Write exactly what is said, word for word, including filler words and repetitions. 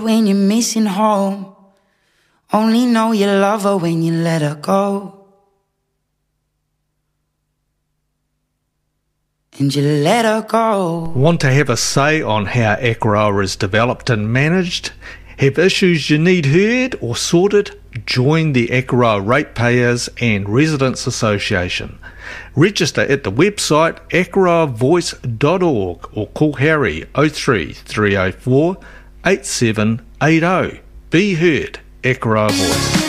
When you're missing home, only know you love her when you let her go. And you let her go. Want to have a say on how Akaroa is developed and managed? Have issues you need heard or sorted? Join the Akaroa Ratepayers and Residents Association. Register at the website akaroa voice dot org or call Harry oh three, three oh four, eight seven eight oh. Be heard, Akaroa Voice.